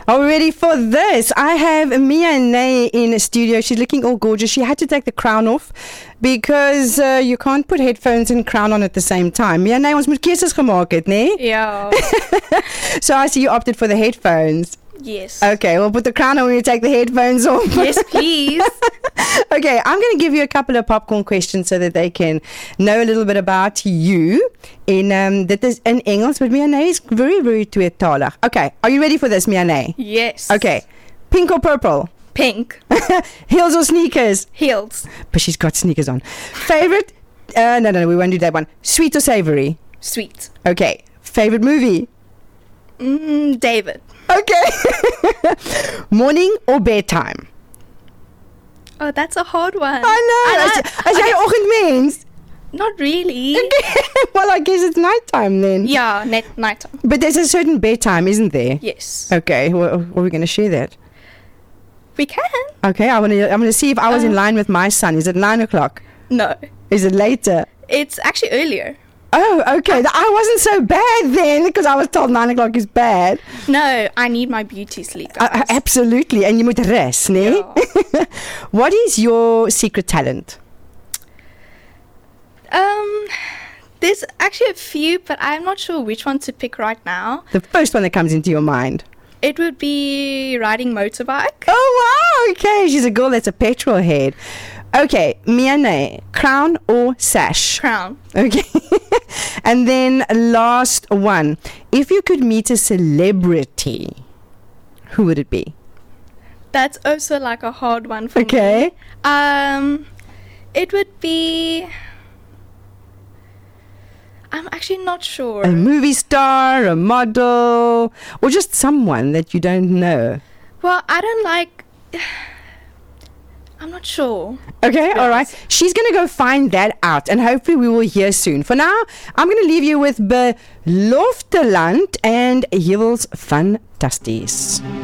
Are we ready for this? I have Mia Nay in the studio. She's looking all gorgeous. She had to take the crown off because you can't put headphones and crown on at the same time. Mia Nay, ons moet keuses gemaak het, nee? Yeah. So I see you opted for the headphones. Yes. Okay, we'll put the crown on when you take the headphones off. Yes, please. Okay, I'm going to give you a couple of popcorn questions so that they can know a little bit about you. Dit is in Engels, but Mia Nay is very, very tweetalig. Okay, are you ready for this, Mia Nay? Yes. Okay, pink or purple? Pink. Heels or sneakers? Heels. But she's got sneakers on. Favorite? No, we won't do that one. Sweet or savory? Sweet. Okay, favorite movie? David. Okay. Morning or bedtime? Oh, that's a hard one. I know. As jy 'n oggendmens? Not really. Well, I guess it's nighttime then. Yeah, nighttime. But there's a certain bedtime, isn't there? Yes. Okay, well, are we going to share that? We can. Okay, I'm gonna see if I was in line with my son. Is it 9 o'clock? No. Is it later? It's actually earlier. Oh, okay. I wasn't so bad then because I was told 9 o'clock is bad. No, I need my beauty sleep. Guys. Absolutely. And you moet rest, nee? Yeah. What is your secret talent? There's actually a few, but I'm not sure which one to pick right now. The first one that comes into your mind. It would be riding motorbike. Oh, wow. Okay. She's a girl that's a petrol head. Okay. Mia Nay, crown or sash? Crown. Okay. And then last one. If you could meet a celebrity, who would it be? That's also like a hard one for Okay. me. It would be... I'm actually not sure. A movie star, a model, or just someone that you don't know. Well, I don't like... I'm not sure. Okay, Yes. all right. She's going to go find that out and hopefully we will hear soon. For now, I'm going to leave you with Belofteland and Hewels Fantasties.